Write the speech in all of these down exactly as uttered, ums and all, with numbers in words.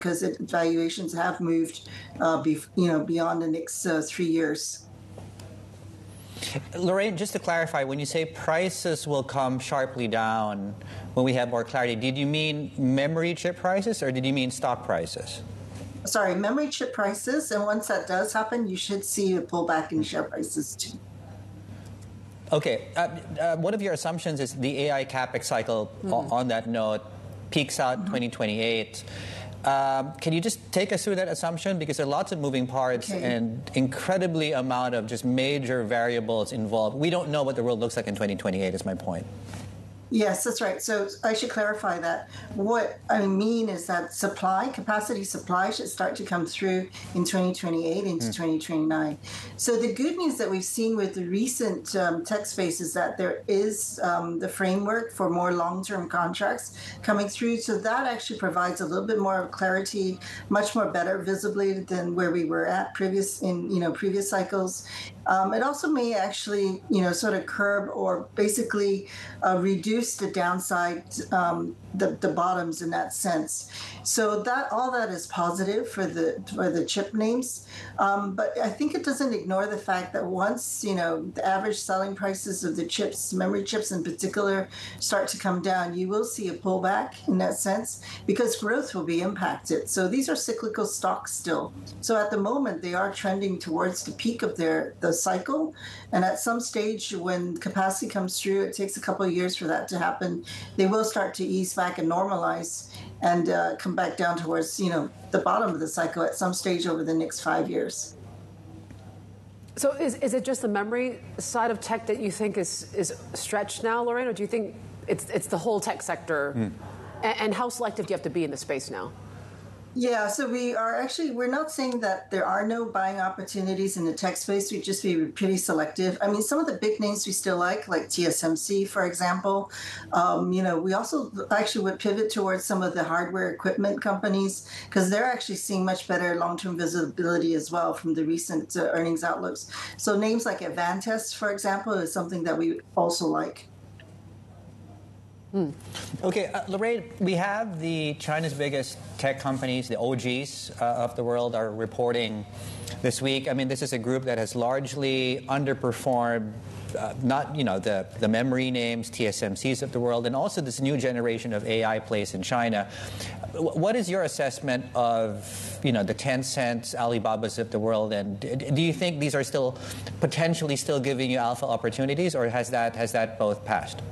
because it, valuations have moved, uh, be, you know, beyond the next uh, three years. Lorraine, just to clarify, when you say prices will come sharply down when we have more clarity, did you mean memory chip prices or did you mean stock prices? Sorry, memory chip prices, and once that does happen, you should see a pullback in share prices too. Okay, uh, uh, one of your assumptions is the A I CapEx cycle, mm-hmm. on that note, peaks out mm-hmm. twenty twenty-eight. Um, can you just take us through that assumption? Because there are lots of moving parts okay. and incredibly amount of just major variables involved. We don't know what the world looks like in twenty twenty-eight is my point. Yes, that's right. So I should clarify that. What I mean is that supply, capacity supply should start to come through in twenty twenty-eight into mm. twenty twenty-nine. So the good news that we've seen with the recent um, tech space is that there is um, the framework for more long-term contracts coming through. So that actually provides a little bit more clarity, much more better visibility than where we were at previous in you know previous cycles. Um, it also may actually, you know, sort of curb or basically uh, reduce the downside, um, the, the bottoms in that sense. So that all that is positive for the for the chip names. Um, but I think it doesn't ignore the fact that once, you know, the average selling prices of the chips, memory chips in particular, start to come down, you will see a pullback in that sense because growth will be impacted. So these are cyclical stocks still. So at the moment, they are trending towards the peak of their the cycle. And at some stage when capacity comes through, it takes a couple of years for that to happen, they will start to ease back and normalize and uh, come back down towards, you know, the bottom of the cycle at some stage over the next five years. So is, is it just the memory side of tech that you think is, is stretched now, Lorraine, or do you think it's, it's the whole tech sector? Mm. And, and how selective do you have to be in the space now? Yeah, so we are actually, we're not saying that there are no buying opportunities in the tech space. We'd just be pretty selective. I mean, some of the big names we still like, like T S M C, for example. Um, you know, we also actually would pivot towards some of the hardware equipment companies because they're actually seeing much better long-term visibility as well from the recent uh, earnings outlooks. So names like Advantest, for example, is something that we also like. Hmm. Okay, uh, Lorraine, we have the China's biggest tech companies, the O Gs uh, of the world, are reporting this week. I mean, this is a group that has largely underperformed, uh, not, you know, the, the memory names, T S M Cs of the world, and also this new generation of A I plays in China. What is your assessment of, you know, the Tencents, Alibabas of the world, and do you think these are still potentially still giving you alpha opportunities, or has that has that both passed?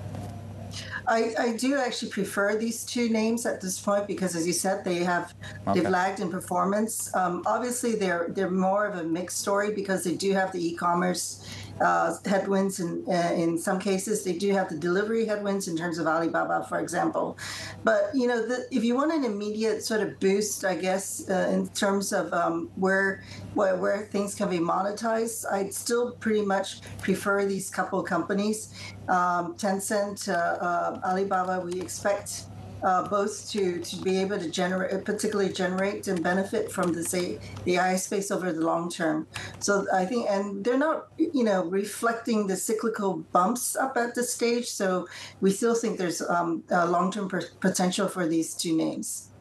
I, I do actually prefer these two names at this point because, as you said, they have okay. they've lagged in performance. Um, obviously, they're they're more of a mixed story because they do have the e-commerce uh, headwinds in uh, in some cases. They do have the delivery headwinds in terms of Alibaba, for example. But you know, the, if you want an immediate sort of boost, I guess uh, in terms of um, where, where where things can be monetized, I'd still pretty much prefer these couple companies. Um, Tencent, uh, uh, Alibaba, we expect uh, both to, to be able to generate, particularly generate and benefit from the, say, the A I space over the long term. So I think, and they're not, you know, reflecting the cyclical bumps up at this stage. So we still think there's um, a long-term per- potential for these two names.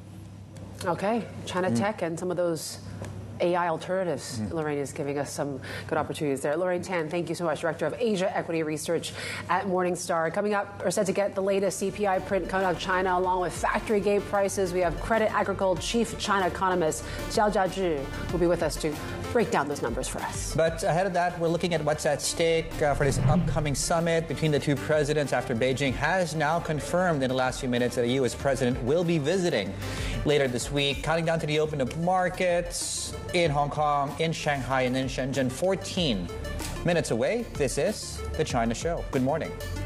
Okay, China mm. Tech and some of those A I alternatives. Mm-hmm. Lorraine is giving us some good opportunities there. Lorraine Tan, thank you so much, Director of Asia Equity Research at Morningstar. Coming up, we're set to get the latest C P I print coming out of China, along with factory gate prices. We have Credit Agricole Chief China Economist Xiao Jiazhi will be with us to break down those numbers for us. But ahead of that, we're looking at what's at stake uh, for this upcoming summit between the two presidents after Beijing has now confirmed in the last few minutes that a U S president will be visiting later this week. Counting down to the open of markets in Hong Kong, in Shanghai, and in Shenzhen, fourteen minutes away. This is The China Show. Good morning.